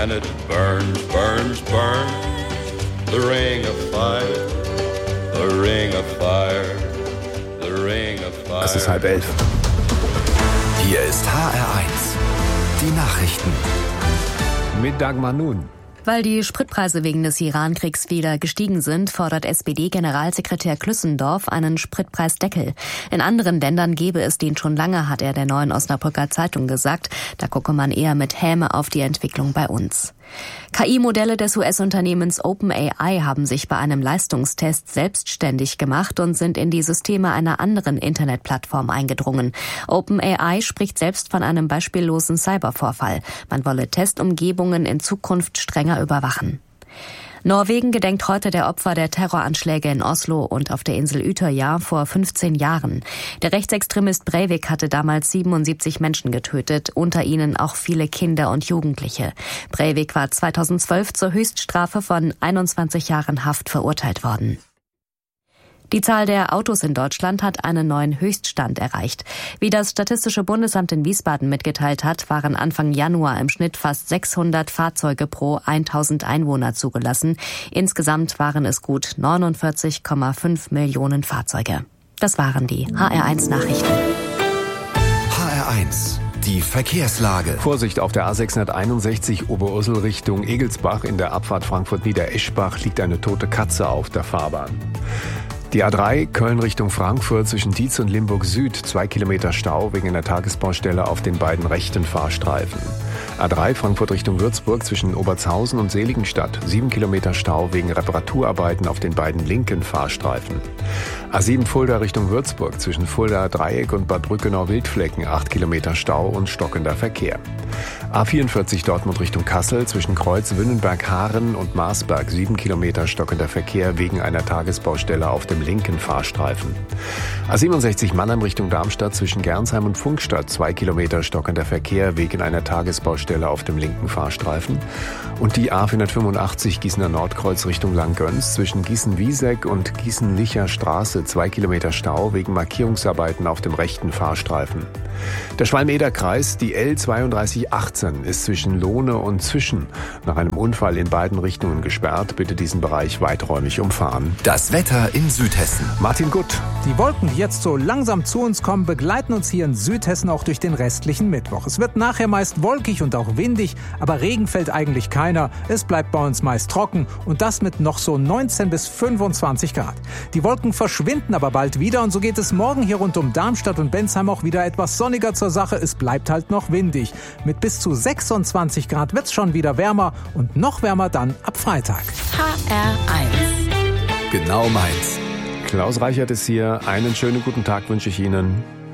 and it burns, burns, burns. The ring of fire, the ring of fire, the ring of fire. Es ist 10:30. Hier ist HR1, die Nachrichten. Mit Dagmar Nun. Weil die Spritpreise wegen des Iran-Kriegs wieder gestiegen sind, fordert SPD-Generalsekretär Klüssendorf einen Spritpreisdeckel. In anderen Ländern gäbe es den schon lange, hat er der Neuen Osnabrücker Zeitung gesagt. Da gucke man eher mit Häme auf die Entwicklung bei uns. KI-Modelle des US-Unternehmens OpenAI haben sich bei einem Leistungstest selbstständig gemacht und sind in die Systeme einer anderen Internetplattform eingedrungen. OpenAI spricht selbst von einem beispiellosen Cybervorfall. Man wolle Testumgebungen in Zukunft strenger überwachen. Norwegen gedenkt heute der Opfer der Terroranschläge in Oslo und auf der Insel Utøya vor 15 Jahren. Der Rechtsextremist Breivik hatte damals 77 Menschen getötet, unter ihnen auch viele Kinder und Jugendliche. Breivik war 2012 zur Höchststrafe von 21 Jahren Haft verurteilt worden. Die Zahl der Autos in Deutschland hat einen neuen Höchststand erreicht. Wie das Statistische Bundesamt in Wiesbaden mitgeteilt hat, waren Anfang Januar im Schnitt fast 600 Fahrzeuge pro 1000 Einwohner zugelassen. Insgesamt waren es gut 49,5 Millionen Fahrzeuge. Das waren die HR1 Nachrichten. HR1, die Verkehrslage. Vorsicht, auf der A661 Oberursel Richtung Egelsbach in der Abfahrt Frankfurt-Niedereschbach liegt eine tote Katze auf der Fahrbahn. Die A3 Köln Richtung Frankfurt zwischen Dietz und Limburg Süd 2 Kilometer Stau wegen einer Tagesbaustelle auf den beiden rechten Fahrstreifen. A3 Frankfurt Richtung Würzburg zwischen Obertshausen und Seligenstadt 7 Kilometer Stau wegen Reparaturarbeiten auf den beiden linken Fahrstreifen. A7 Fulda Richtung Würzburg zwischen Fulda Dreieck und Bad Brückenau-Wildflecken 8 Kilometer Stau und stockender Verkehr. A44 Dortmund Richtung Kassel zwischen Kreuz Wünnenberg-Haaren und Marsberg 7 Kilometer stockender Verkehr wegen einer Tagesbaustelle auf dem linken Fahrstreifen. A67 Mannheim Richtung Darmstadt zwischen Gernsheim und Funkstadt 2 Kilometer stockender Verkehr wegen einer Tagesbaustelle auf dem linken Fahrstreifen. Und die A485 Gießener Nordkreuz Richtung Langgöns zwischen Gießen-Wieseck und Gießen-Licher Straße 2 Kilometer Stau wegen Markierungsarbeiten auf dem rechten Fahrstreifen. Der Schwalm-Eder-Kreis, die L3218, ist zwischen Lohne und Zwischen nach einem Unfall in beiden Richtungen gesperrt. Bitte diesen Bereich weiträumig umfahren. Das Wetter in Südhessen. Martin Gutt. Die Wolken, die jetzt so langsam zu uns kommen, begleiten uns hier in Südhessen auch durch den restlichen Mittwoch. Es wird nachher meist wolkig und auch windig, aber Regen fällt eigentlich keiner. Es bleibt bei uns meist trocken und das mit noch so 19 bis 25 Grad. Die Wolken verschwinden aber bald wieder und so geht es morgen hier rund um Darmstadt und Bensheim auch wieder etwas sonniger zur Sache. Es bleibt halt noch windig. Mit bis zu 26 Grad wird's schon wieder wärmer und noch wärmer dann ab Freitag. HR1. Genau meins. Klaus Reichert ist hier. Einen schönen guten Tag wünsche ich Ihnen.